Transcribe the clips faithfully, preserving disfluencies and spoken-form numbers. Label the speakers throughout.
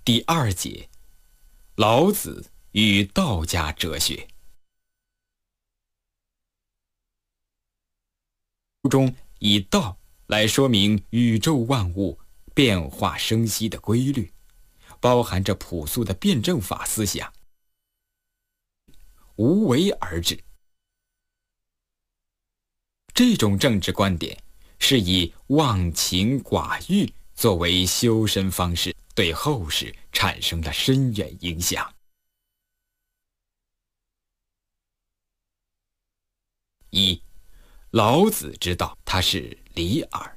Speaker 1: 第二节，老子与道家哲学。中以道来说明宇宙万物变化生息的规律，包含着朴素的辩证法思想，无为而治。这种政治观点是以忘情寡欲作为修身方式，对后世产生了深远影响。一，老子之道，他是李耳。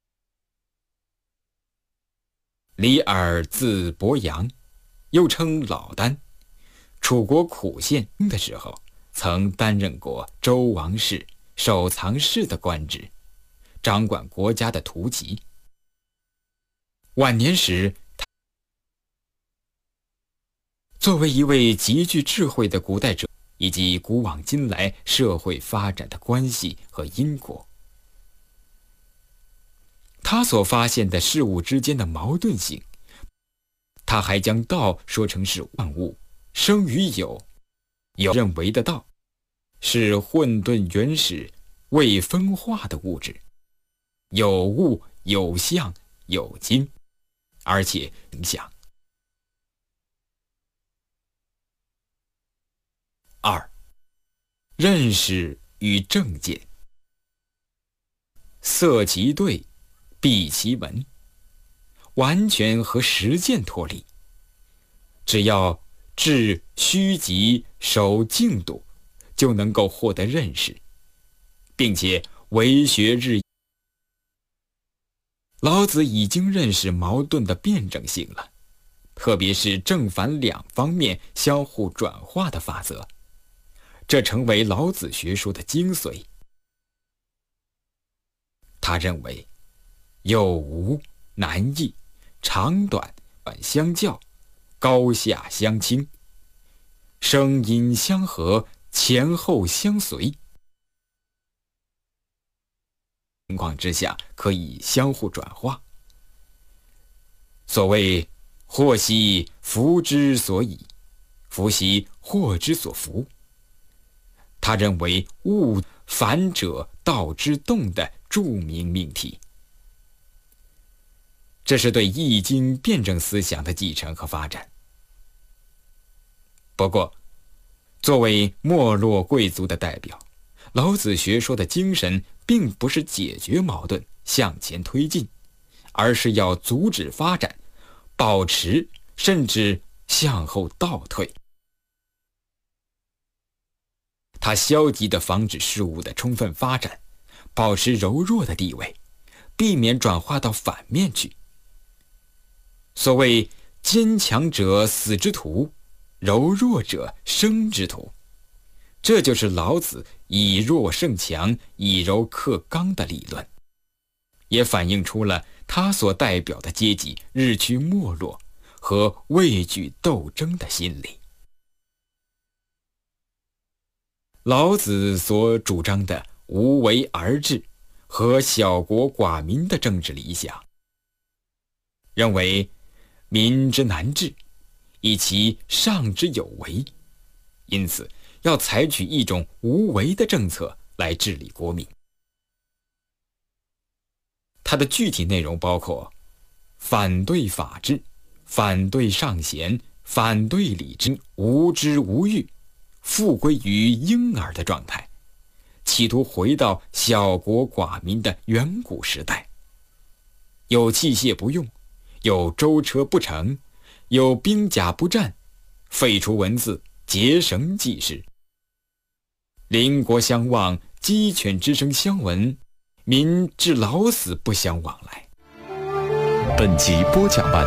Speaker 1: 李耳字伯阳，又称老聃，楚国苦县的时候，曾担任过周王室守藏室的官职，掌管国家的图籍。晚年时，他作为一位极具智慧的古代哲以及古往今来社会发展的关系和因果，他所发现的事物之间的矛盾性，他还将道说成是万物生于有，有认为的道是混沌原始未分化的物质，有物有相有精，而且影响。二，认识与正见。塞其兑，闭其门，完全和实践脱离。只要治虚极，守静笃，就能够获得认识，并且为学日益。老子已经认识矛盾的辩证性了，特别是正反两方面相互转化的法则，这成为老子学说的精髓。他认为有无难易，长短相较，高下相倾，声音相和，前后相随，情况之下可以相互转化。所谓祸兮福之所倚，福兮祸之所伏。他认为物反者道之动的著名命题，这是对易经辩证思想的继承和发展。不过，作为没落贵族的代表，老子学说的精神并不是解决矛盾向前推进，而是要阻止发展，保持甚至向后倒退。他消极地防止事物的充分发展，保持柔弱的地位，避免转化到反面去。所谓坚强者死之徒，柔弱者生之徒，这就是老子以弱胜强，以柔克刚的理论，也反映出了他所代表的阶级日趋没落和畏惧斗争的心理。老子所主张的无为而治和小国寡民的政治理想，认为民之难治，以其上之有为，因此要采取一种无为的政策来治理国民。它的具体内容包括反对法治，反对尚贤，反对礼智，无知无欲，复归于婴儿的状态，企图回到小国寡民的远古时代。有器械不用，有舟车不成，有兵甲不战，废除文字，结绳记事，邻国相望，鸡犬之声相闻，民至老死不相往来。
Speaker 2: 本集播讲完。